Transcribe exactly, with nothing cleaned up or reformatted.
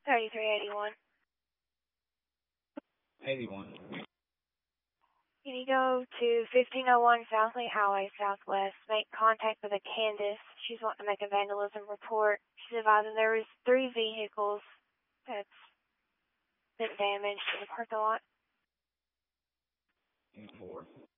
thirty-three eighty-one. eighty-one. Can you go to fifteen oh one South Lake Highway, Southwest, make contact with a Candace. She's wanting to make a vandalism report. She's advising there was three vehicles that's been damaged in the parking lot. Four.